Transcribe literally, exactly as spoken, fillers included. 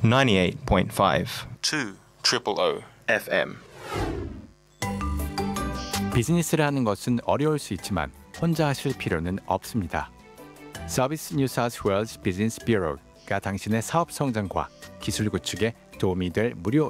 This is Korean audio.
ninety-eight point five two triple O 에프엠. 비즈니스를 하는 것은 어려울 수 있지만 혼자 하실 필요는 없습니다. 서비스 뉴 사우스 웨일즈 비즈니스 뷰로가 당신의 사업 성장과 기술 구축에 도움이 될 무료